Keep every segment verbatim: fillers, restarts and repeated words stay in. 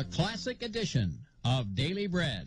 classic edition of Daily Bread.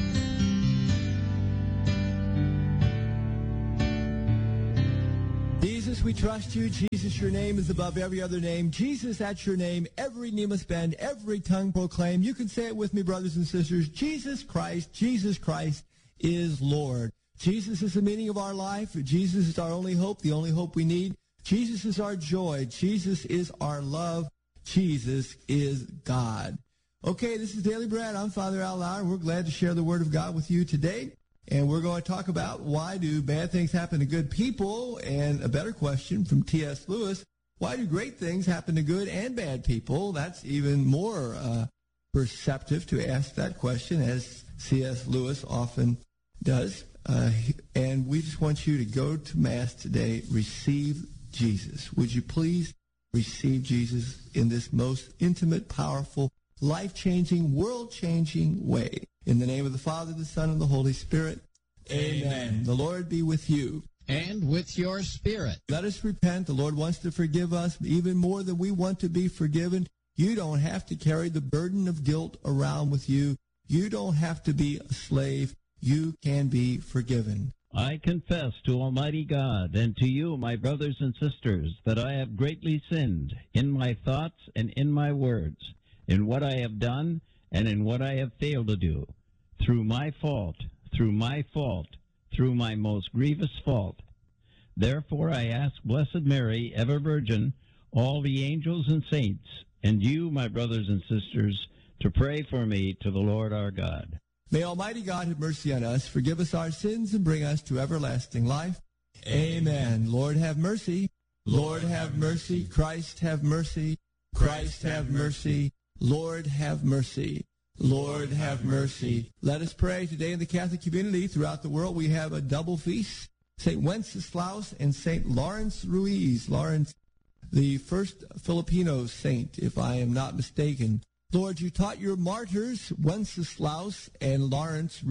Jesus, we trust you. Jesus, your name is above every other name. Jesus, at your name, every knee must bend, every tongue proclaim. You can say it with me, brothers and sisters. Jesus Christ, Jesus Christ is Lord. Jesus is the meaning of our life. Jesus is our only hope, the only hope we need. Jesus is our joy. Jesus is our love. Jesus is God. Okay, this is Daily Bread. I'm Father Al Lauer, and we're glad to share the Word of God with you today. And we're going to talk about why do bad things happen to good people, and a better question from T S Lewis, why do great things happen to good and bad people? That's even more uh, perceptive to ask that question, as C S Lewis often does. Uh, and we just want you to go to Mass today, receive Jesus. Would you please receive Jesus in this most intimate, powerful, life-changing, world-changing way? In the name of the Father, the Son, and the Holy Spirit. Amen. Amen. The Lord be with you. And with your spirit. Let us repent. The Lord wants to forgive us even more than we want to be forgiven. You don't have to carry the burden of guilt around with you. You don't have to be a slave. You can be forgiven. I confess to Almighty God and to you, my brothers and sisters, that I have greatly sinned in my thoughts and in my words, in what I have done and in what I have failed to do, through my fault, through my fault, through my most grievous fault. Therefore I ask Blessed Mary, ever Virgin, all the angels and saints, and you, my brothers and sisters, to pray for me to the Lord our God. May Almighty God have mercy on us, forgive us our sins, and bring us to everlasting life. Amen. Amen. Lord, have mercy. Lord, have mercy. Christ, have mercy. Christ, have mercy. Lord, have mercy. Lord, have mercy. Let us pray. Today in the Catholic community throughout the world, we have a double feast, Saint Wenceslaus and Saint Lawrence Ruiz. Lawrence, the first Filipino saint, if I am not mistaken. Lord, you taught your martyrs, Wenceslaus and Lawrence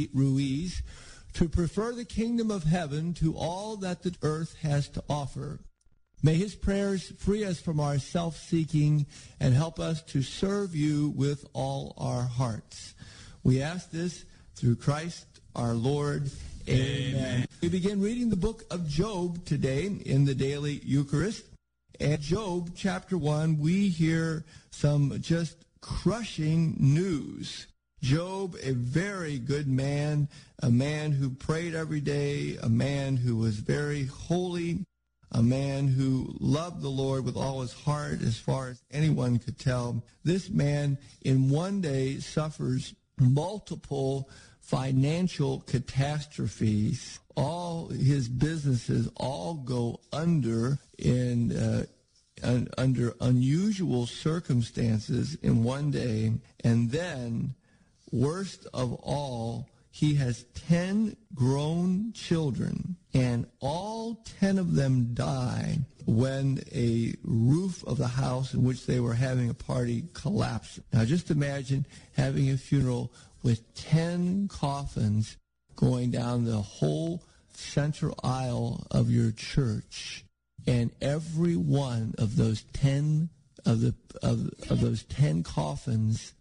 Ruiz, to prefer the kingdom of heaven to all that the earth has to offer. May his prayers free us from our self-seeking and help us to serve you with all our hearts. We ask this through Christ our Lord. Amen. Amen. We begin reading the book of Job today in the daily Eucharist. And Job chapter one, we hear some just crushing news. Job, a very good man, a man who prayed every day, a man who was very holy, a man who loved the Lord with all his heart as far as anyone could tell. This man in one day suffers multiple financial catastrophes. All his businesses all go under in uh, un- under unusual circumstances in one day. And then, worst of all, he has ten grown children, and all ten of them die when a roof of the house in which they were having a party collapsed. Now just imagine having a funeral with ten coffins going down the whole central aisle of your church, and every one of those ten of the of, of those ten coffins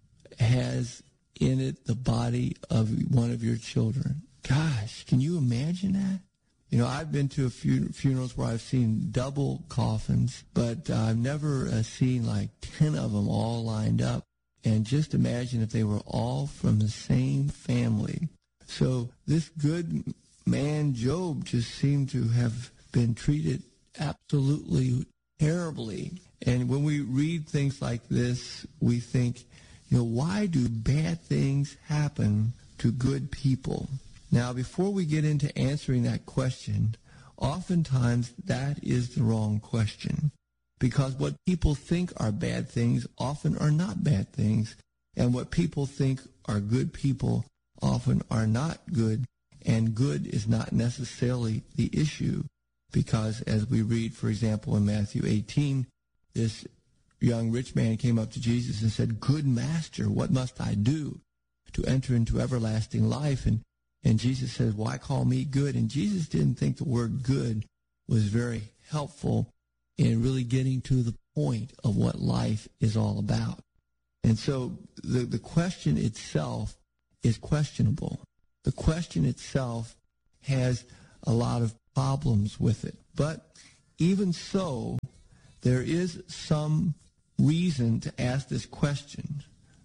has in it the body of one of your children. Gosh, can you imagine that? You know, I've been to a few funerals where I've seen double coffins, but uh, I've never uh, seen like ten of them all lined up. And just imagine if they were all from the same family. So this good man, Job, just seemed to have been treated absolutely terribly. And when we read things like this, we think, you know, why do bad things happen to good people? Now, before we get into answering that question, oftentimes that is the wrong question, because what people think are bad things often are not bad things, and what people think are good people often are not good, and good is not necessarily the issue, because as we read, for example, in Matthew eighteen, this young rich man came up to Jesus and said, "Good master, what must I do to enter into everlasting life?" And and Jesus says, "Why call me good?" And Jesus didn't think the word good was very helpful in really getting to the point of what life is all about. And so the, the question itself is questionable. The question itself has a lot of problems with it. But even so, there is some reason to ask this question.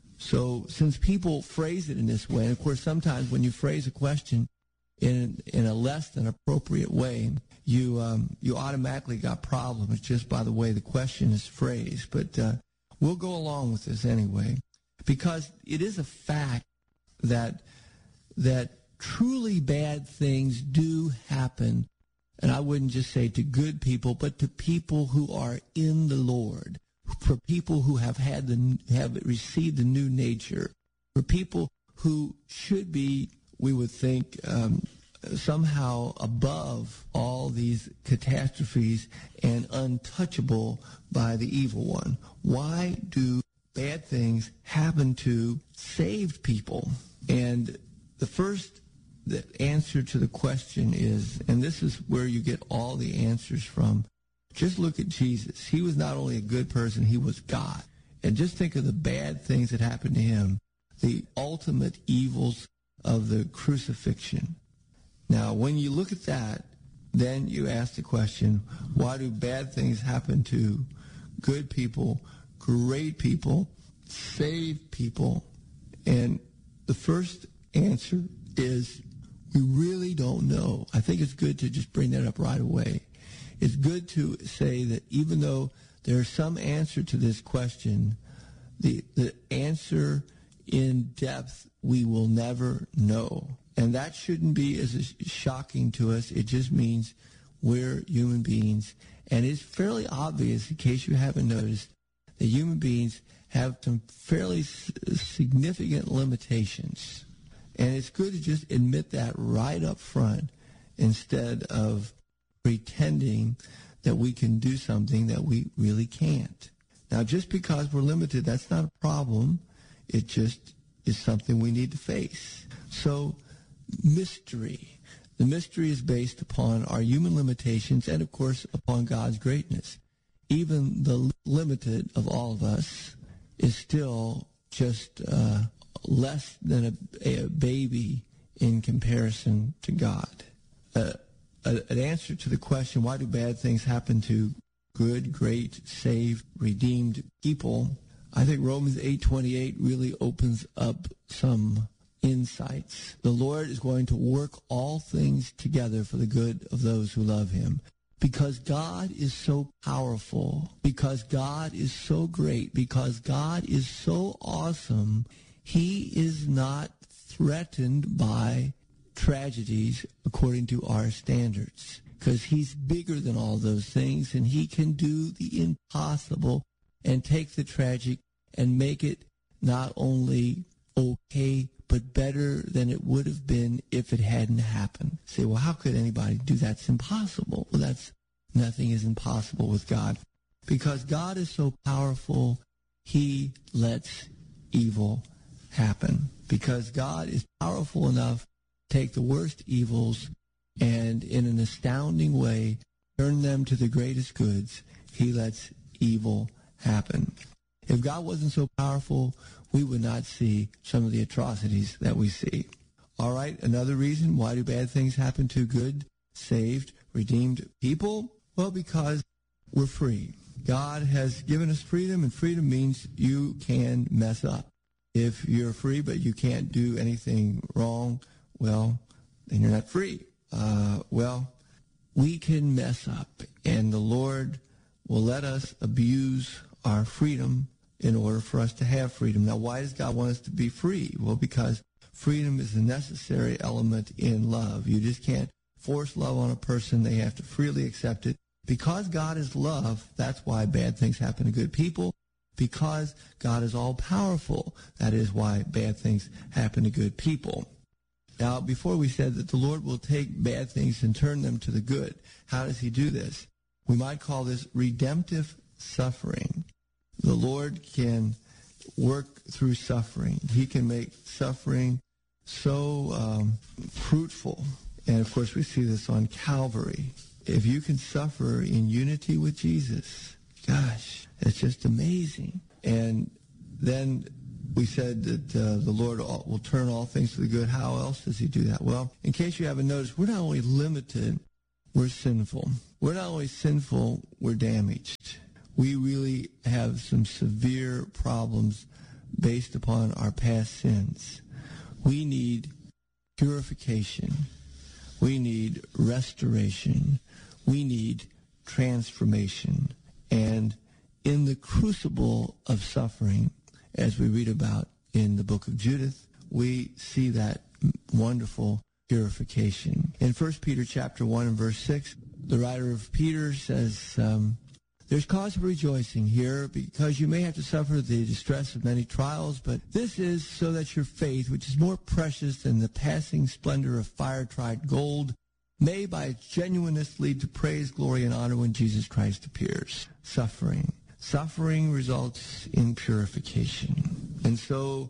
So since people phrase it in this way, and of course sometimes when you phrase a question in in a less than appropriate way, you um, you automatically got problems just by the way the question is phrased. But uh, we'll go along with this anyway, because it is a fact that that truly bad things do happen, and I wouldn't just say to good people, but to people who are in the Lord, for people who have had the have received the new nature, for people who should be, we would think, um, somehow above all these catastrophes and untouchable by the evil one. Why do bad things happen to saved people? And the first the answer to the question is, and this is where you get all the answers from, just look at Jesus. He was not only a good person, he was God. And just think of the bad things that happened to him, the ultimate evils of the crucifixion. Now, when you look at that, then you ask the question, why do bad things happen to good people, great people, saved people? And the first answer is, we really don't know. I think it's good to just bring that up right away. It's good to say that even though there's some answer to this question, the the answer in depth we will never know. And that shouldn't be as shocking to us. It just means we're human beings. And it's fairly obvious, in case you haven't noticed, that human beings have some fairly significant limitations. And it's good to just admit that right up front instead of pretending that we can do something that we really can't. Now, just because we're limited, that's not a problem. It just is something we need to face. So, mystery. The mystery is based upon our human limitations and, of course, upon God's greatness. Even the limited of all of us is still just uh, less than a, a baby in comparison to God. Uh, a, an answer to the question, why do bad things happen to good, great, saved, redeemed people? I think Romans eight twenty-eight really opens up some insights. The Lord is going to work all things together for the good of those who love him. Because God is so powerful, because God is so great, because God is so awesome, he is not threatened by tragedies according to our standards. Because he's bigger than all those things, and he can do the impossible and take the tragic and make it not only okay, but better than it would have been if it hadn't happened. Say, well, how could anybody do that? It's impossible. Well, that's nothing is impossible with God. Because God is so powerful, he lets evil happen. Because God is powerful enough to take the worst evils and in an astounding way turn them to the greatest goods. He lets evil happen. If God wasn't so powerful, we would not see some of the atrocities that we see. All right, another reason, why do bad things happen to good, saved, redeemed people? Well, because we're free. God has given us freedom, and freedom means you can mess up. If you're free but you can't do anything wrong, well, then you're not free. Uh, well, we can mess up, and the Lord will let us abuse our freedom in order for us to have freedom. Now, why does God want us to be free? Well, because freedom is a necessary element in love. You just can't force love on a person. They have to freely accept it. Because God is love, that's why bad things happen to good people. Because God is all-powerful, that is why bad things happen to good people. Now, before we said that the Lord will take bad things and turn them to the good. How does he do this? We might call this redemptive suffering. The Lord can work through suffering. He can make suffering so um, fruitful. And, of course, we see this on Calvary. If you can suffer in unity with Jesus, gosh, it's just amazing. And then we said that uh, the Lord will turn all things to the good. How else does he do that? Well, in case you haven't noticed, we're not only limited, we're sinful. We're not only sinful, we're damaged. We really have some severe problems based upon our past sins. We need purification. We need restoration. We need transformation. And in the crucible of suffering, as we read about in the book of Judith, we see that wonderful purification. In First Peter chapter one and verse six, the writer of Peter says, um, there's cause for rejoicing here because you may have to suffer the distress of many trials, but this is so that your faith, which is more precious than the passing splendor of fire-tried gold, may by its genuineness lead to praise, glory, and honor when Jesus Christ appears. Suffering. Suffering results in purification. And so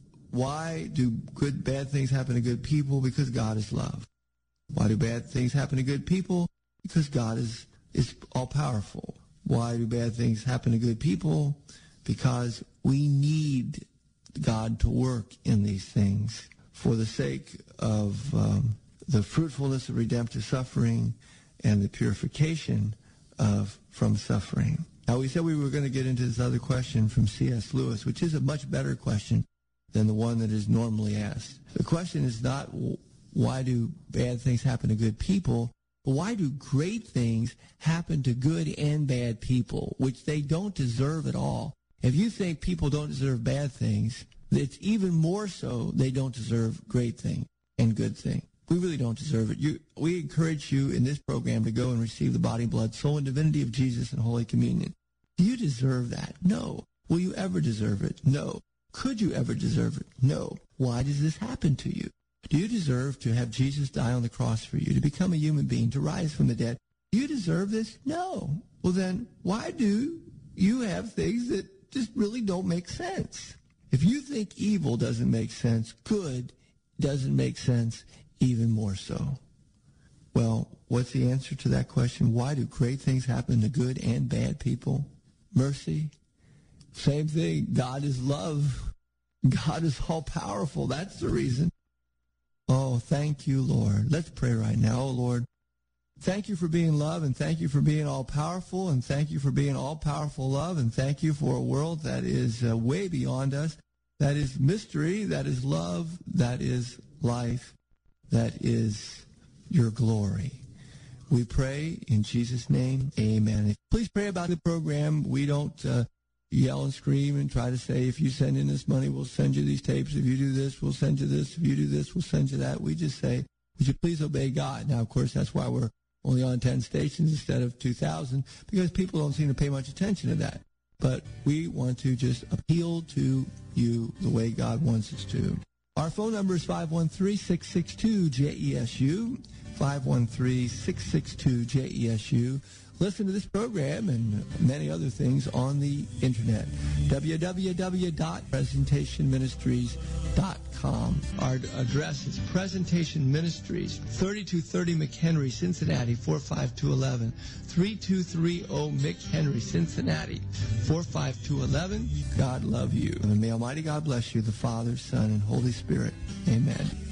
why do good, bad things happen to good people? Because God is love. Why do bad things happen to good people? Because God is, is all-powerful. Why do bad things happen to good people? Because we need God to work in these things for the sake of um, the fruitfulness of redemptive suffering and the purification of from suffering. Now, we said we were going to get into this other question from C S Lewis, which is a much better question than the one that is normally asked. The question is not why do bad things happen to good people, but why do great things happen to good and bad people, which they don't deserve at all? If you think people don't deserve bad things, it's even more so they don't deserve great things and good things. We really don't deserve it. You, we encourage you in this program to go and receive the body, blood, soul, and divinity of Jesus in Holy Communion. Do you deserve that? No. Will you ever deserve it? No. Could you ever deserve it? No. Why does this happen to you? Do you deserve to have Jesus die on the cross for you, to become a human being, to rise from the dead? Do you deserve this? No. Well, then, why do you have things that just really don't make sense? If you think evil doesn't make sense, good doesn't make sense even more so. Well, what's the answer to that question? Why do great things happen to good and bad people? Mercy. Same thing. God is love. God is all-powerful. That's the reason. Oh, thank you, Lord. Let's pray right now. Oh, Lord, thank you for being love, and thank you for being all-powerful, and thank you for being all-powerful love, and thank you for a world that is uh, way beyond us, that is mystery, that is love, that is life, that is your glory. We pray in Jesus' name, amen. Please pray about the program. We don't uh, yell and scream and try to say, if you send in this money, we'll send you these tapes. If you do this, we'll send you this. If you do this, we'll send you that. We just say, would you please obey God? Now, of course, that's why we're only on ten stations instead of two thousand, because people don't seem to pay much attention to that. But we want to just appeal to you the way God wants us to. Our phone number is five one three, six six two, J E S U, five one three, six six two, J E S U. Listen to this program and many other things on the internet. w w w dot presentation ministries dot com. Our address is Presentation Ministries, thirty-two thirty McHenry, Cincinnati, four five two one one. thirty-two thirty McHenry, Cincinnati, four five two one one. God love you. And may Almighty God bless you, the Father, Son, and Holy Spirit. Amen.